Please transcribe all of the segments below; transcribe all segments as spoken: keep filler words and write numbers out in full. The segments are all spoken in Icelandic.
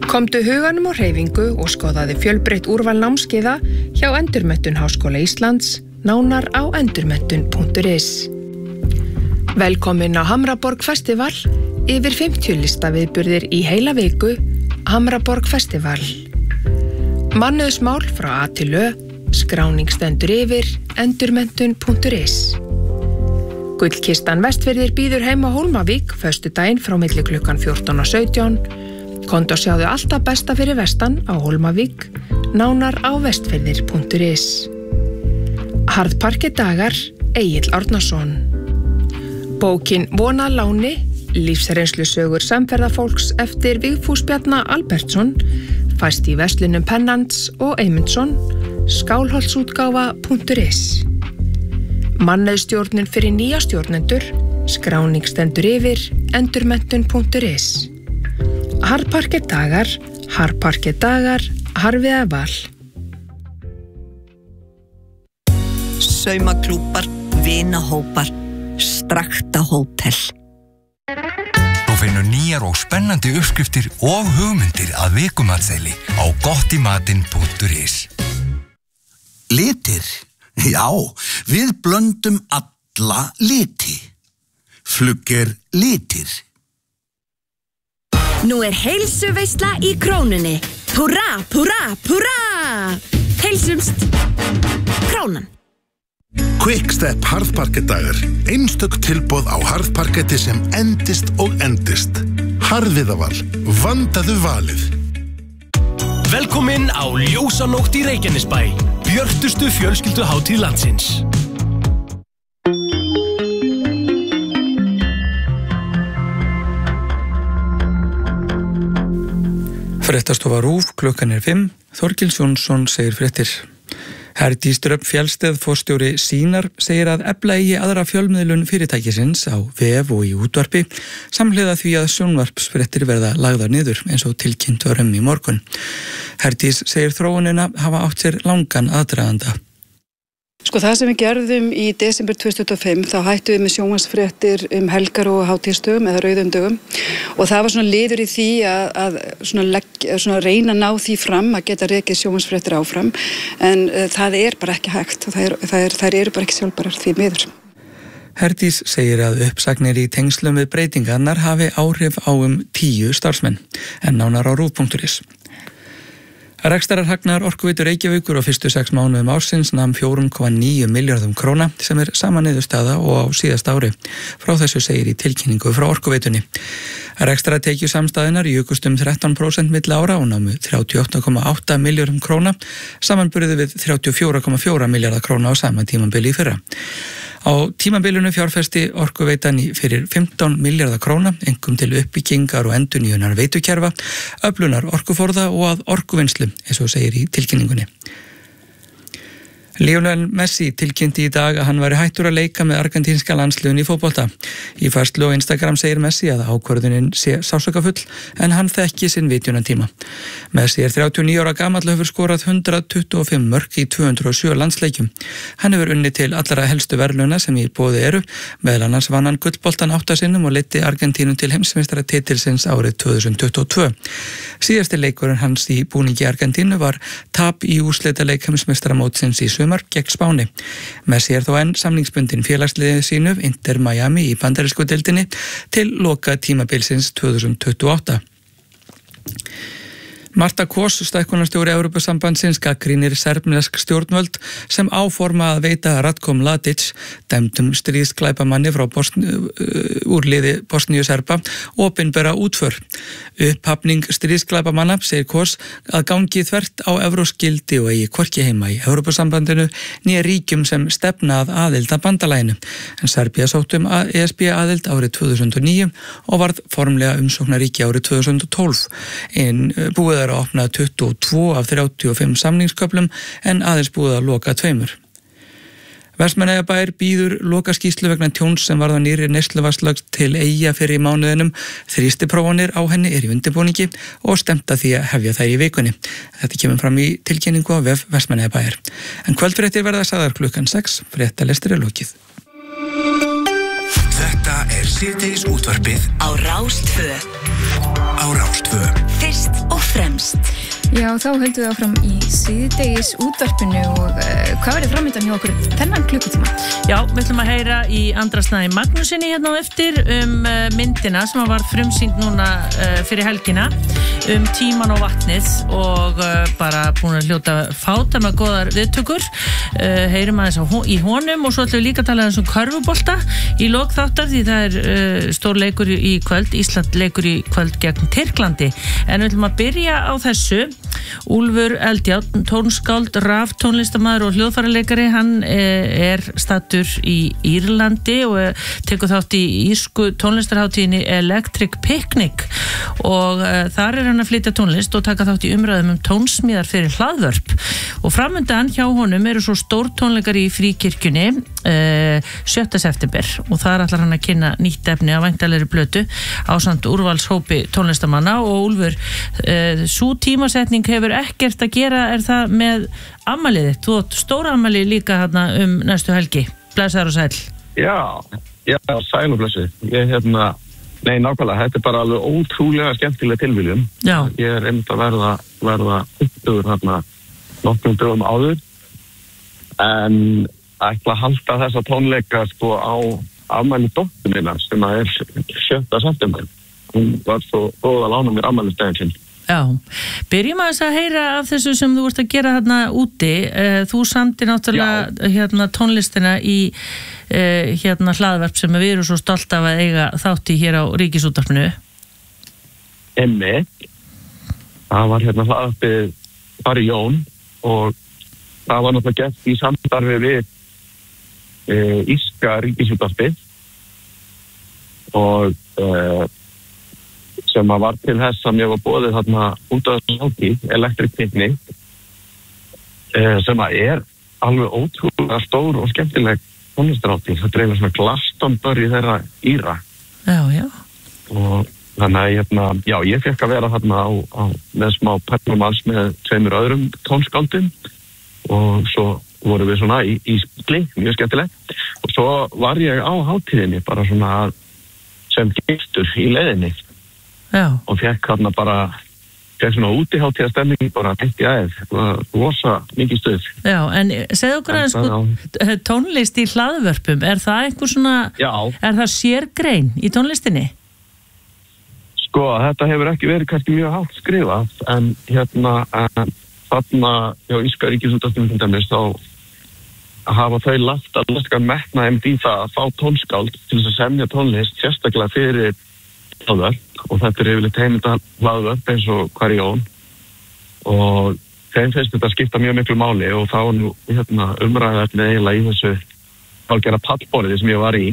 Komdu huganum á hreyfingu og skoðaði fjölbreytt úrval námskeiða hjá Endurmenntun Háskóla Íslands, nánar á endurmenntun punktur is. Velkomin á Hamraborg Festival, yfir fimmtíu listaviðburðir í heila viku, Hamraborg Festival. Mannauðsmál frá A til Ö, skráning stendur yfir, endurmenntun punktur is. Gullkistan Vestfirðir býður heim á Hólmavík, föstudaginn frá milli klukkan fjórtán og sautján. Komdu og sjáðu alltaf besta fyrir vestan á Hólmavík, nánar á vestfirðir punktur is. Harðparkett dagar, Egill Árnason. Bókin Vonað láni, lífsreynslusögur samferðafólks eftir Vigfús Bjarna Albertsson, fæst í verslunum Pennants og Eymundsson, skálholtsútgáfa punktur is. Mannauðsstjórnun fyrir nýja stjórnendur, skráning stendur yfir, endurmenntun punktur is. Harðparkett dagar, harðparkett dagar, harfiða val. Saumaklúpar, vinahópar, strakta hótel. Þú finnur nýjar og spennandi uppskriftir og hugmyndir að vikumatseli á gottimatinn punktur is. Litir? Já, við blöndum alla liti. Flugger litir. Nú er heilsuveisla í Krónunni. Húrra, húrra, húrra! Heilsumst! Krónan. Quickstep harðparkettdagar. Einstök tilboð á harðparketti sem endist og endist. Harðviðaval. Vandaðu valið. Velkomin á Ljósanótt í Reykjanesbæ. Björtustu fjölskylduhátíð landsins. Fréttastofa RÚV, klukkan er fimm, Þorgils Jónsson segir fréttir. Herdís Dröfn Fjallsteð, forstjóri Sýnar, segir að efla eigi aðra fjölmiðlun fyrirtækisins á vef og í útvarpi, samhliða því að sjónvarpsfréttir verða lagðar niður eins og tilkynnt var um í morgun. Herdís segir þróunina hafa átt sér langan aðdraganda. Sko það sem við gerðum í desember tvö þúsund tuttugu og fimm, þá hættum við með sjónvarpsfréttir um helgar og hátíðsdögum eða rauðum dögum og það var svona liður í því að, að svona legg, svona reyna að ná því fram að geta rekið sjónvarpsfréttir áfram en uh, það er bara ekki hægt og það er, það er, þær eru bara ekki sjálfbærar því miður. Herdís segir að uppsagnir í tengslum við breytingarnar hafi áhrif á um tíu starfsmenn en nánar á rúv punktur is. Rekstrarhagnaður Orkuveitu Reykjavíkur á fyrstu sex mánuðum ársins nam fjóra komma níu milljörðum króna sem er sama niðurstaða og á síðasta ári. Frá þessu segir í tilkynningu frá Orkuveitunni. Rekstrartekjur samstæðunar jukust um þrettán prósent milli ára og námu þrjátíu og átta komma átta milljörðum króna, samanburði við þrjátíu og fjögur komma fjóra milljarða króna á sama tímabili í fyrra. Á tímabilinu fjárfesti Orkuveitan fyrir fimmtán milljarða króna, einkum til uppbyggingar og endurnýjunar veitukerfa, öflunar orkuforða og að orkuvinnslu, eins og segir í tilkynningunni. Lionel Messi tilkynnti í dag að hann væri hættur að leika með argentínska landsliðinu í fótbolta. Í færslu á Instagram segir Messi að ákvörðunin sé sársaukafull en hann þekki sinn vitjunartíma. Messi er þrjátíu og níu ára gamall og hefur skorað hundrað tuttugu og fimm mörk í tvö hundruð og sjö landsleikjum. Hann hefur unnið til allra helstu verðlauna sem í boði eru, meðal annars vann hann gullboltan átta sinnum og leiddi Argentínu til heimsmeistaratitilsins árið tvö þúsund tuttugu og tvö. Síðasti leikurinn hans í búningi Argentínu var tap í úrslitaleik heimsmeistaramótsins í sumar gegn Spáni. Messi er þó enn samningsbundin félagsliðið sínu Inter Miami í bandarísku deildinni til loka tímabilsins tvö þúsund tuttugu og átta. Marta Kos, stækkunarstjóri Evrópusambandsins, gagnrýnir serbnesk stjórnvöld sem áforma að veita Ratko Mladić, dæmdum stríðsglæpamanni frá Bosni, úrliði Bosníu serba, opinbera útför. Upphafning stríðsglæpamanna, segir Kos, að gangi þvert á evróskildi og eigi hvorki heima í Evrópusambandinu nýja ríkjum sem stefna að aðild að bandalaginu. En Serbía sóttum að E S B aðild árið tvö þúsund og níu og varð formlega umsóknaríki árið tvö þúsund og tólf. En búið er að opna tuttugu og tvö af þrjátíu og fimm samningsköflum en aðeins búið að loka tveimur. Vestmannaeyjabær býður lokaskýrslu vegna tjóns sem varð á nýrri neysluvatnslags til Eyja fyrir í mánuðinum. Þrýstiprófanir á henni er í undirbúningi og stefnt að því að hefja þær í vikunni. Þetta kemur fram í tilkynningu á vef Vestmannaeyjabær. En kvöldfréttir verða sagðar klukkan sex, fréttalestur er lokið. Þetta er síðdegis útvarpið á Rás tvö. Á Rás tvö. Fyrst og fremst. Já, þá höldum við áfram í síðdegis útvarpinu og uh, hvað verður framöndan hjá okkur þennan klukkutíma? Já, við ætlum að heyra í Andra Snæ Magnúsinni hérna á eftir um uh, myndina sem var frumsýnd núna uh, fyrir helgina um tíman og vatnið og uh, bara búin að hljóta fáta með góðar viðtökur uh, heyrum aðeins á, í honum og svo ætlum við líka að tala um körfubolta í lok þáttar því það er uh, stór leikur í kvöld, Ísland leikur í kvöld gegn Tyrklandi en við ætlum að byrja á þessu Úlfur Eldjárn, tónskáld, raf tónlistarmaður og hljóðfæraleikari hann er stattur í Írlandi og tekur þátt í írsku tónlistarhátíðinni Electric Picnic og þar er hann að flytja tónlist og taka þátt í umræðum um tónsmíðar fyrir hlaðvörp og framundan hjá honum eru svo stór tónleikar í Fríkirkjunni sjötta september og þar ætlar hann að kynna nýtt efni af væntanlegri blötu ásamt úrvalshópi tónlistarmanna og Úlfur, sú tímasetning hefur ekkert að gera er það með afmælið þú átt stóra afmæli líka hérna um næstu helgi blessaður og sæl Já, já, sæl og blessu ég hérna, nei nákvæmlega þetta er bara alveg ótrúlega skemmtilega tilviljun Já. Ég er einmitt að verða verða upptöður hérna nokkrum dögum áður en ætla að halda þessa tónleika sko á afmæli dóttur minnar sem að er sjötta september hún var svo góð að lána mér afmælisdaginn sinn Já, byrjum að þess að heyra af þessu sem þú ert að gera hérna úti. Þú samdi náttúrulega hérna, tónlistina í uh, hérna hlaðvarp sem við erum svo stolt af að eiga þátt í hér á Ríkisútvarpinu. Emmi, það var hérna hlaðvarpið Barri Jón og það var náttúrulega gert í samstarfi við uh, írska Ríkisútvarpið og uh, sem að var til þess að mér var boðið þarna út af þessu hátíð, Electric Picnic, sem að er alveg ótrúlega stór og skemmtileg tónlistarhátíð. Þetta er eiginlega svona Glastonbury þeirra Íra. Já, já. Og þannig að hérna, já, ég fekk að vera þarna á, á með smá performance með tveimur öðrum tónskáldum og svo vorum við svona í, í spli, mjög skemmtileg. Og svo var ég á hátíðinni bara svona sem gestur í leiðinni. Já. Og fekk hérna bara fekk svona útihátíða stemningi bara beint í aðeins rosa mikið stuð Já, en segðu okkur að sko tónlist í hlaðvörpum, er það einhver svona Já. Er það sérgrein í tónlistinni? Sko, þetta hefur ekki verið kannski mjög hátt skrifað en hérna en, þarna hjá írska Ríkisútvarpinu til dæmis þá hafa þau lagt að lesta metna um því það að fá tónskáld til þess að semja tónlist sérstaklega fyrir hlaðvörp og þetta er yfirleitt heimilda hlaðvörp eins og Barri Jón og þeim finnst þetta skipta mjög miklu máli og þá er nú hérna, umræðefni eiginlega í þessu hálfgerða pallborði sem ég var í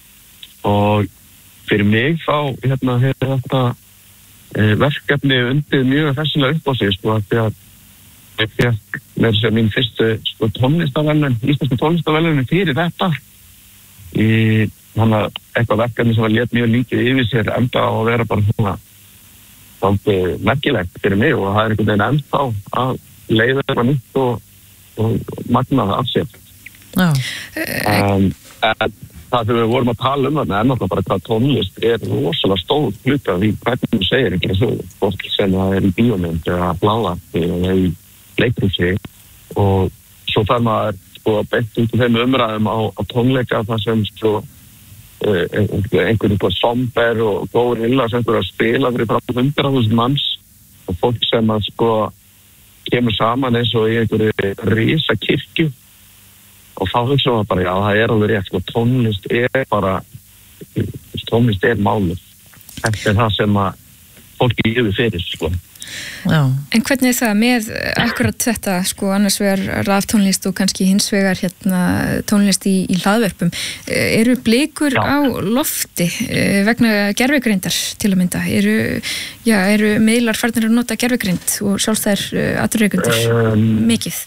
og fyrir mig þá hérna, hefur þetta e, verkefni undið mjög fessilega upp á sig sko, því að ég fekk með þess að mín fyrstu sko, tónlistaverðlaun, íslensku tónlistaverðlaun fyrir þetta í þannig að eitthvað verkefni sem var lét mjög lítið yfir sér enda á að vera bara svona svolítið merkilegt fyrir mig og það er einhvern veginn enda á að leiða eitthvað nýtt og, og magna það af sér. Já. Um, en það sem við vorum að tala um þarna er náttúrulega bara hvað tónlist er rosalega stór hluti af því hvernig þú segir ekki þessu fólk sem það er í bíómynd eða bláðarpi eða í leikhúsi og svo þarf maður sko beint út af þeim umræðum á, á tónleika þar sem sko einhverjum på somber og górilla sem einhverju að spila fyrir frá hundrað þúsund manns og fólk sem að sko kemur saman eins og í einhverju risa kirkju og þá hugsaum við bara já það er alveg rétt sko tónlist er bara tónlist er málið þetta er það sem að fólki yfir fyrir sko Já. En hvernig er það með akkurat þetta sko annars vegar raftónlist og kannski hins vegar hérna tónlist í, í hlaðvörpum eru blikur já. Á lofti vegna gervigreindar til að mynda eru, já, eru miðlar farnir að nota gervigreind og sjálfstæðir atvinnurekendur um, mikið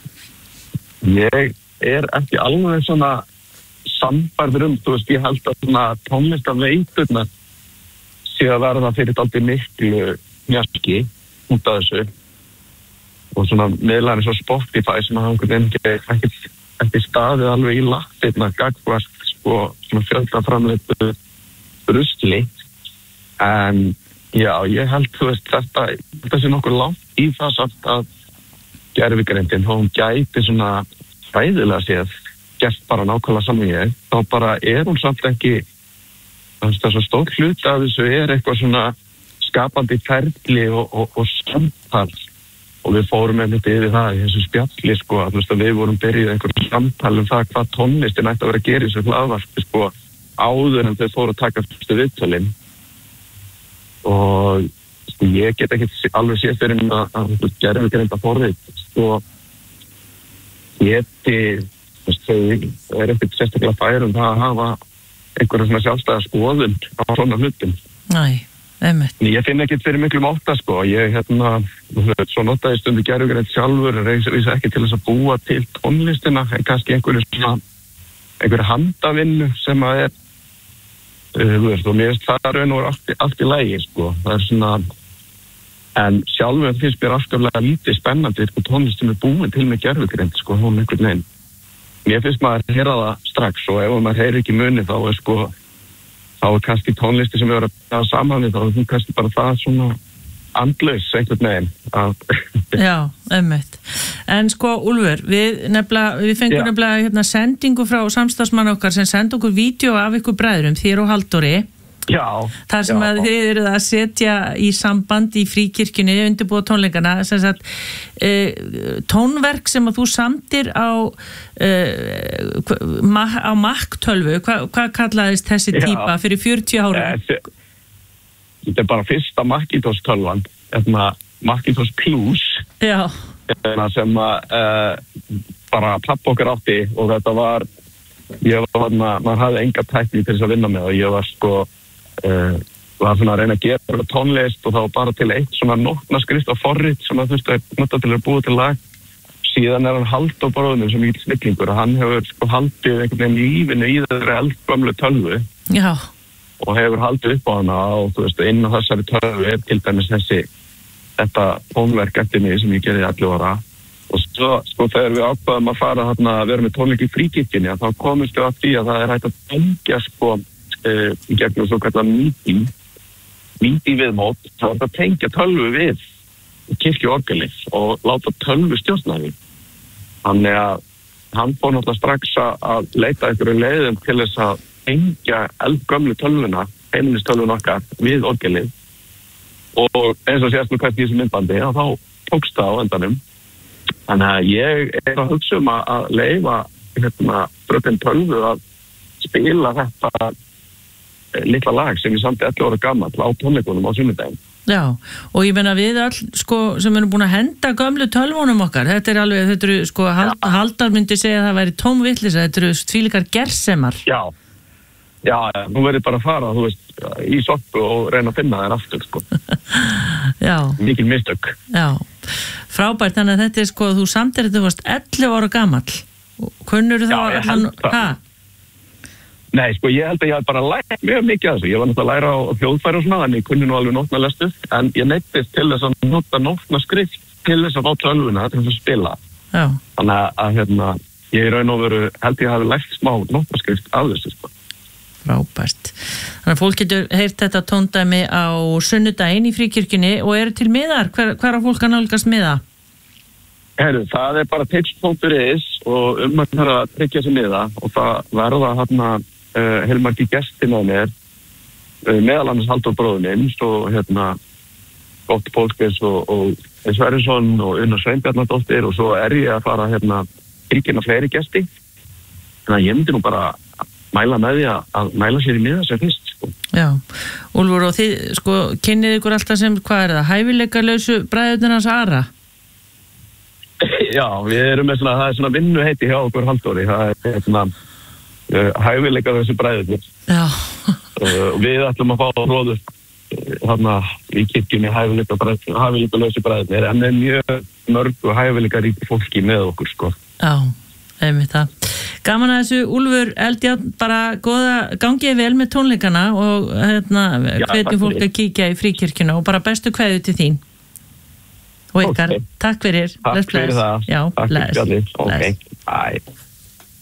Ég er ekki alveg svona sannfærður um, þú veist ég held að svona tónlistaveiturnar sé að verða fyrir dálítið miklu mjölki út af þessu og svona miðlar eins og Spotify sem að hann ekki, ekki staðið alveg í lappirna gagvart sko svona fjöldaframleitu rusli en Já, ég held, þú veist, þetta, þetta sé nokkuð langt í það samt að gervigreindin, þá hún gæti svona fræðilega séð gert bara nákvæmlega saman ég, þá bara er hún samt ekki, það er svo stór hlut af þessu er eitthvað svona skapandi ferli og, og, og samtal og við fórum einmitt yfir það í þessu spjalli sko, að, veist, að við vorum byrjuð einhverjum samtal um það hvað tónlistin ætti að vera að gera í þessu hlaðvarpi sko, áður en þau fóru að taka fyrstu viðtölin og sko, ég get ekki alveg séð fyrir að, að, að gervigreinda forrið sko, geti þau er ekkert sérstaklega færum það að hafa einhverja svona sjálfstæða skoðun á svona hlutum. Nei. Ég finn ekkert fyrir miklum ótta sko, ég hérna, svo notaði stundu gervigreind sjálfur, reynir ekki til þess að búa til tónlistina, en kannski einhverju svona, einhverju handavinnu sem að er, uh, þú veist, og mér finnst það raun og allt, allt í lagi sko, það er svona, en sjálfur finnst mér afskaplega lítið spennandi, sko, tónlistin er búin til með gervigreind sko, hún einhvern veginn. Mér finnst maður að heyra það strax og ef maður heyrir ekki muni þá er sko, þá er kannski tónlisti sem við erum að hafa saman við, þá er kannski bara það svona andlaus einhvern veginn. Já, einmitt. En sko, Úlfur, við, nefnilega, við fengum Já. nefnilega hérna, sendingu frá samstarfsmann okkar sem sendi okkur vídeo af ykkur bræðurum, þér og Halldóri. Já. Þar sem já. að þið eruð að setja í samband í fríkirkjunni, undirbúa tónleikana, sem sagt, uh, tónverk sem að þú samtir á, uh, ma á Mac-tölvu, hvað hva kallaðist þessi já. típa fyrir fjörutíu árum? Þetta er bara fyrsta Macintosh-tölvan, Macintosh Plus, já. sem að uh, bara pappa okkar átti og þetta var, ég var, maður hafði enga tækni til þess að vinna með og ég var sko, Uh, var svona að reyna að gera tónlist og það var bara til eitt svona nótnaskrift á forrit sem að þú veist að nota til að búa til lag síðan er hann Halldór bróðinu sem mikill snillingur og hann hefur sko haldið einhvern veginn lífinu í þessari eldgömlu tölvu Já. og hefur haldið upp á hana og þú veist inn á þessari tölvu er til dæmis þessi þetta tónverk eftir mig sem ég gerði allir ára og svo sko þegar við ákvaðum að fara þarna að vera með tónleik í fríkirkjunni þá komumst við að því að það er hægt að tengja sko Uh, í gegnum svo kallar meeting meeting viðmót þá er það að tengja tölvu við kirkjuorgelið og láta tölvu stjórnaði þannig að hann fór náttúrulega strax að leita einhverju leiðum til þess að tengja eldgömlu tölvuna heimilistölvuna okkar við orgelið og eins og sést nú hvert í þessu myndbandi að þá tókst það á endanum þannig að ég er að hugsa um að leyfa hérna fröken tölvu að spila þetta litla lag sem ég samti ellefu ára gamall á tónleikunum á sunnudaginn. Já, og ég meina við all sko sem erum búin að henda gömlu tölvunum okkar, þetta er alveg, þetta eru sko hald, Halldór myndi segja að það væri tóm vitleysa, þetta eru tvílíkar gersemar. Já, já, nú verður bara að fara, þú veist, í sokku og reyna að finna þær aftur, sko. Já. Mikil mistök. Já, frábært, þannig að þetta er sko, þú samtir þetta varst ellefu ára gamall, kunnur þá allan, hæ? Nei, sko, ég held að ég hef bara lært mjög mikið af þessu. Ég var náttúrulega að læra á hljóðfæri og svona, þannig ég kunni nú alveg nótnalestu, en ég neyttist til þess að nota nótnaskrift til þess að fá tölvuna til þess að spila. Já. Þannig að, að hérna, ég í raun og veru, held ég hafi lært smá nótnaskrift af þessu, sko. Frábært. Þannig að fólk getur heyrt þetta tóndæmi á sunnudaginn í fríkirkjunni og eru til miðar. Hver, hver á fólk að nálgast miða? Heru, það er bara tips punktur is og um að það að tryggja sig miða og það verða hérna Uh, heilmargi gestir með mér uh, meðal annars Halldór bróðinn og hérna Gott Pólkes og, og Sverrisson og Unnar Sveinbjarnardóttir og svo er ég að fara hérna ríkina fleiri gesti þannig að ég myndi nú bara mæla með því að, að mæla sér í miða sem fyrst sko. Já, Úlfur og þið sko kynnið ykkur alltaf sem, hvað er það, hæfileikalausu bræðurnir hans Ara? Já, við erum með svona, það er svona vinnu heiti hjá okkur Halldóri, það er svona Uh, hæfileikar þessu bræðurnir uh, við ætlum að fá róður þarna í kirkjunni hæfileikar lausi bræðurnir en er mjög mörg og hæfileikar ríki fólki með okkur sko. Já, einmitt það. Gaman að þessu Úlfur Eldjárn, bara góða gangið vel með tónleikana og hérna hvetjum fólk að kíkja í fríkirkjuna og bara bestu kveðju til þín og ykkar. Okay. Takk fyrir. Takk fyrir það. Já, Takk fyrir það. Ok, bye.